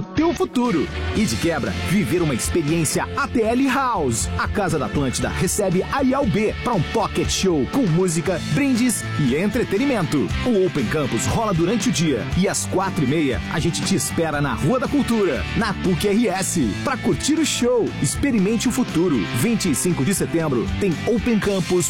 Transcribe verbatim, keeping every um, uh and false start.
pro teu futuro. E de quebra, viver uma experiência A T L House. A Casa da Atlântida recebe Arial B para um pocket show com música, brindes e entretenimento. O Open Campus rola durante o dia e às quatro e meia a gente te espera na Rua da Cultura, na P U C R S, para curtir o show. Experimente o futuro. vinte e cinco de setembro tem Open Campus